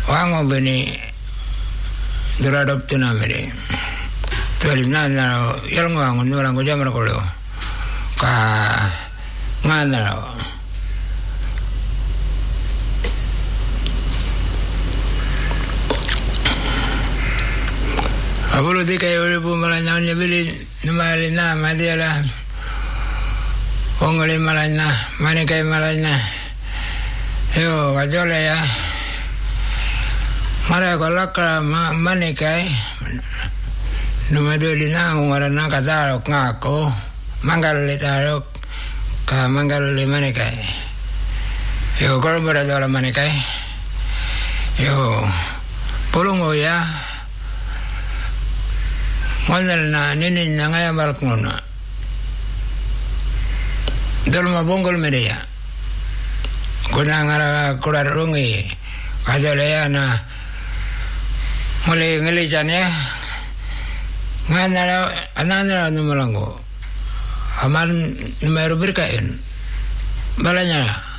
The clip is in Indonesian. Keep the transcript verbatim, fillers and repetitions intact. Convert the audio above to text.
wango beni duradop tunamere tuali na na yalngo wango nulang ko jamar ko lo ka ngana abulu di kay uri bu malanya nyabili numali na madiala ongole malanya mane kay malanya yo wajole ya mara kolaka mane kay numaduli na ngwarana kadaro ngako manggal letaro ka manggal le mane kay yo koromora dola mane kay yo polongo ya Mondal na nini na ngaya balkona. Dalma bongol media. Kuna ngara kura rungi. Kadalaya na muli ngeli janya. Ngana anandra numalango. Aman numero berkain. Balanya.